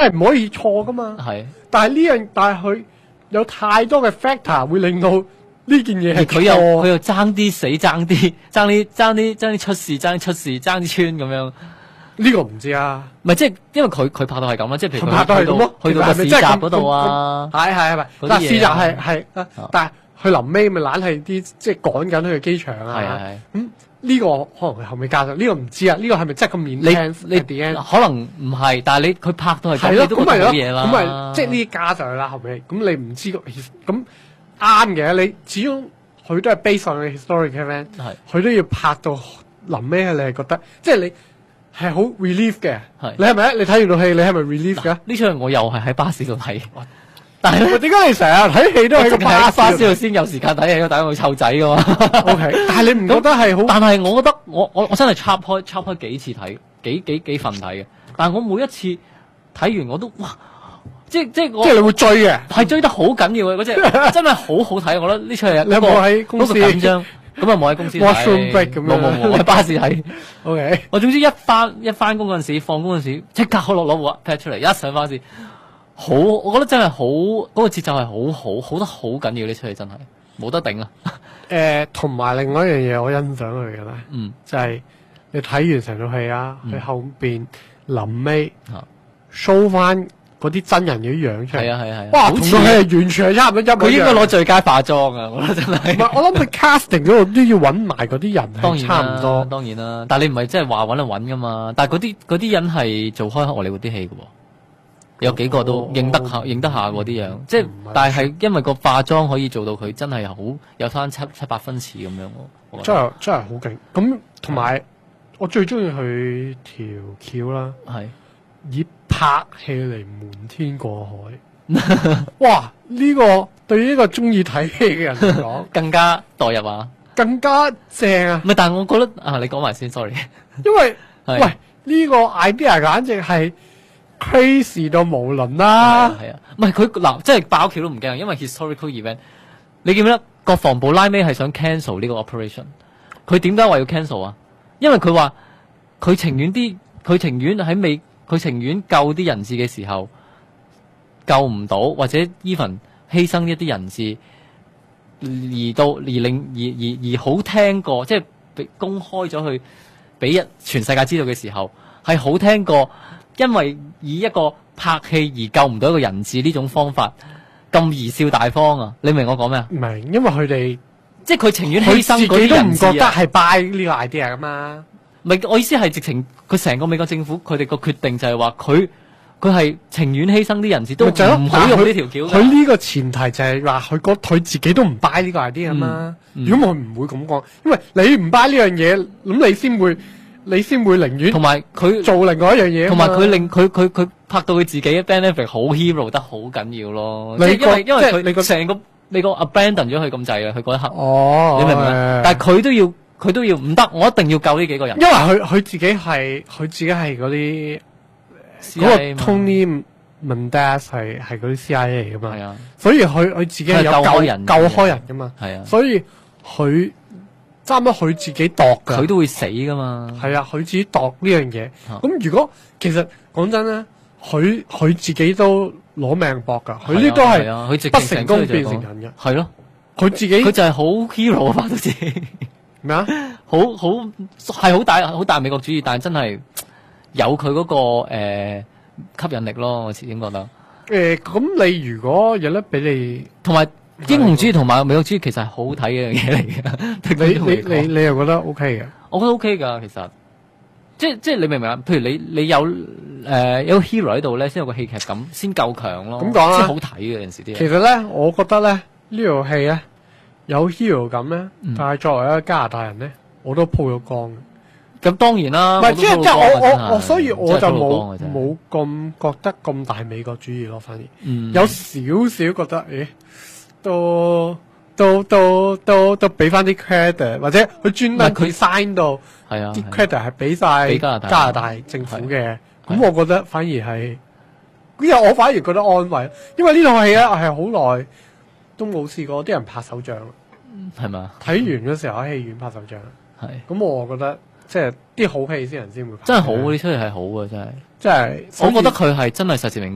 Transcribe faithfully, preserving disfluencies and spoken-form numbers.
係唔可以錯噶嘛。 係， 但係呢樣，但係佢有太多嘅 factor 會令到呢件嘢係佢又錯。 佢又爭啲死，爭啲爭啲爭啲爭啲出事，爭啲出事，爭啲穿咁樣。 呢個唔知啊， 唔係即係因為佢佢拍到係咁啦，即係譬如佢拍到係咁咯去到個市集嗰度啊， 係係係咪？ 嗰啲嘢啊但係市集係係，但係佢臨尾咪懶係啲即係趕緊去機場啊。 係係係。 咁呢個可能佢後尾加上，呢個唔知啊。呢個係咪真係咁面你 intense 你 at the end？ 可能唔係，但係你佢拍到係咁， 係咯， 你都覺咁咪咯， 得冇嘢啦。 咁咪即係呢啲加上去啦。後尾咁你唔知個咁啱嘅，你始終佢都係 based on 嘅 historic event， 係佢都要拍到臨尾，你係覺得即係你係好 relief 嘅。 係你係咪？你睇完套戲，你係咪 relief 嘅？ 呢場我又係喺巴士度睇，但係喂點解你成日睇戲都喺個巴喺巴士士度度先有時間睇戲，打我湊仔噶嘛。 ？O K，但係你唔覺得係好？ 但係我覺得我我我真係插開插開幾次睇，幾幾幾份睇嘅。但係我每一次睇完我都哇，即係即係我即係你會追嘅？ 係追得好緊要嘅嗰只，真係好好睇。我覺得呢出戲你有冇喺公司嗰個緊張？咁啊冇喺公司睇 Washroom break 咁樣冇冇冇，我喺巴士睇。 O K， 我總之一翻一翻工嗰陣時，放工嗰陣時，即刻攞攞部 pad 出嚟，一上巴士，好，我覺得真係好，嗰、那個節奏係好好，好得好緊要。呢出戲真係冇得頂啊！ 誒，同埋另外一樣嘢我欣賞佢嘅咧， 嗯， 就係你睇完成套戲啊，佢、 嗯、 後邊臨尾 show 翻嗰啲真人嘅樣出嚟。 係啊係啊係啊！ 哇，同套戲係完全係差唔多一模一樣。 佢應該攞最佳化妝啊！我覺得真係。 唔係，我諗佢 casting 嗰度都要揾埋嗰啲人係當然差唔多。 當然啦，但係你唔係即係話揾就揾噶嘛？但係嗰啲嗰啲人係做開荷里活啲戲嘅喎。有幾個都認得下，認得下嗰啲樣，即係，但係因為個化妝可以做到佢真係好有翻七七八分似咁樣咯。 真係真係好勁。咁同埋我最中意佢條橋啦， 係以拍戲嚟瞞天過海。哇！呢、這個對於呢個中意睇戲嘅人嚟講， 更加代入啊， 更加正啊！ 唔係，但係我覺得啊，你講埋先 ，sorry。 因為喂呢、這個 idea 簡直係 crazy 到無倫啦。 係啊，唔係佢嗱，即係爆橋都唔驚，因為 historical event。你記唔記得國防部拉尾係想 cancel 呢個 operation？ 佢點解話要 cancel 啊？因為佢話佢情願啲，佢情願喺未，佢情願救啲人質嘅時候救唔到，或者 even 犧牲一啲人質，而到而令而而而好聽過，即係俾公開咗去俾一全世界知道嘅時候，係好聽過，因為以一個拍戲而救唔到一個人質呢種方法咁貽笑大方啊！你明我講咩啊？ 唔係，因為佢哋即係佢情願犧牲嗰佢自己都唔啲人質啊！ 覺得係 buy 呢個 idea 噶嘛。 唔係，我意思係直情佢成個美國政府佢哋個決定就係話佢佢係情願犧牲啲人質都唔好用呢條橋。 佢呢個前提就係話佢覺佢自己都唔 buy 呢個 idea 啊嘛。如果佢唔會咁講，因為你唔 buy 呢樣嘢，咁你先會你先會寧願同埋佢做另外一樣嘢。 同埋佢令佢佢佢拍到佢自己嘅 Ben Affleck 好 hero 得好緊要咯。 你即係因為因為佢你個成個你個 abandon 咗佢咁滯啊！佢嗰一刻， 哦， 你明唔明？但係佢都要佢都要唔得，我一定要救呢幾個人。 因為佢佢自己係佢自己係嗰啲嗰個 Tony Mendez 係係嗰啲 C I A 嚟噶嘛。 係啊， 所以佢佢自己係有救開人救開人噶嘛。 係啊， 所以佢差唔多佢自己度㗎。 佢都會死噶嘛。 係啊，佢自己度呢樣嘢。咁如果其實講真咧，佢佢自己都攞命搏㗎。佢呢都係不成功變成人嘅。 係咯， 佢自己佢就係好 hero 啊！拍到自己咩啊？ 好好係好大好大美國主義，但係真係有佢嗰個誒吸引力咯。我始終覺得誒，咁你如果有得俾你， 同埋英雄主義同埋美國主義其實係好睇嘅樣嘢嚟嘅。 你你你你又覺得 OK 嘅？ 我覺得 OK 㗎，其實即係即係你明唔明啊？譬如你你有誒有個 hero 喺度咧，先有個戲劇感，先夠強咯。 咁講啦， 先好睇嘅有陣時啲嘢。 其實咧，我覺得咧呢套戲咧有 hero 感咧，但係作為一個加拿大人咧，我都鋪咗光嘅。 咁當然啦， 唔係即係即係我我我，所以我就冇冇冇咁覺得咁大美國主義咯，反而、 嗯、 有少少覺得，誒，都都都都都俾翻啲 credit， 或者佢專登佢 sign 到， 係啊， 啲 credit 係俾晒加拿大加拿大政府嘅，咁我覺得反而係，因為我反而覺得安慰，因為呢套戲咧係好耐都冇試過啲人拍手掌， 係嘛？ 睇完嗰時候喺戲院拍手掌， 係， 咁我覺得。即係啲好戲先人先會拍， 真係好，呢出戲係好嘅，真係。 即係， 我覺得佢係真係實至名歸。